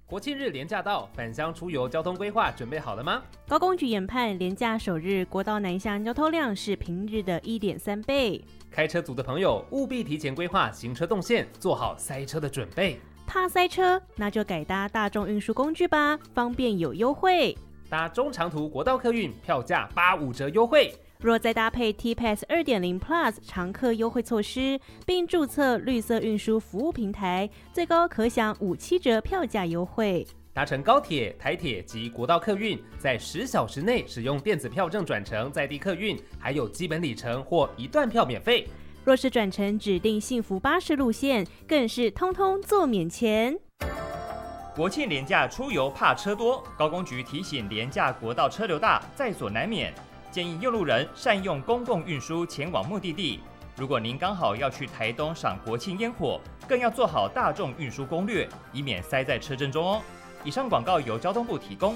国庆日连假到，返乡出游交通规划准备好了吗？ 高公局研判，连假首日国道南向交通量是平日的 1.3 倍。 开车族的朋友务必提前规划行车动线，做好塞车的准备。 怕塞车，那就改搭大众运输工具吧，方便有优惠。 搭中长途国道客运，票价85折优惠。 若再搭配 T-Pass 2.0 Plus 常客优惠措施，并注册绿色运输服务平台，最高可享5-7折票价优惠。 搭乘高铁、台铁及国道客运，在10小时内使用电子票证转乘在地客运，还有基本里程或1段票免费。 若是转乘指定幸福巴士路线，更是通通做免钱。 国庆连假出游怕车多，高公局提醒连假国道车流大，在所难免。建议用路人善用公共运输前往目的地。如果您刚好要去台东赏国庆烟火，更要做好大众运输攻略，以免塞在车阵中哦。以上广告由交通部提供。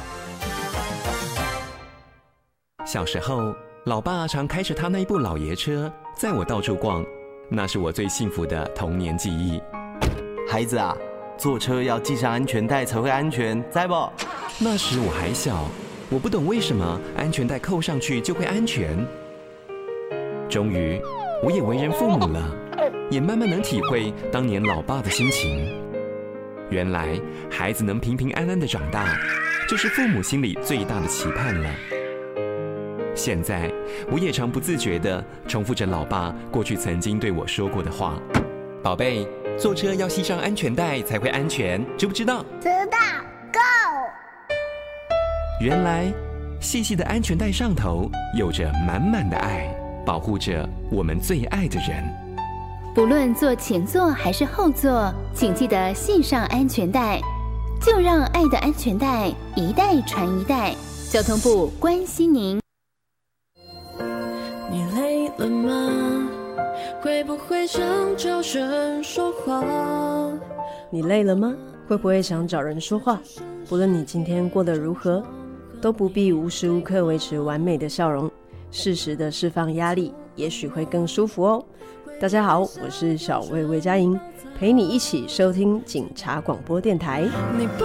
小时候，老爸常开着他那一部老爷车载我到处逛，那是我最幸福的童年记忆。 孩子啊，坐车要系上安全带才会安全，知不？ 那时我还小，我不懂为什么安全带扣上去就会安全。终于，我也为人父母了，也慢慢能体会当年老爸的心情。原来，孩子能平平安安的长大，就是父母心里最大的期盼了。现在，我也常不自觉地重复着老爸过去曾经对我说过的话：“宝贝，坐车要系上安全带才会安全，知不知道？” 知道。Go！ 原来，细细的安全带上头有着满满的爱，保护着我们最爱的人。 不论坐前座还是后座，请记得系上安全带，就让爱的安全带一代传一代。交通部关心您。 你累了吗？会不会想找人说话？ 你累了吗？会不会想找人说话？不论你今天过得如何，都不必无时无刻维持完美的笑容，适时的释放压力，也许会更舒服哦。大家好，我是小魏魏佳莹，陪你一起收听警察广播电台。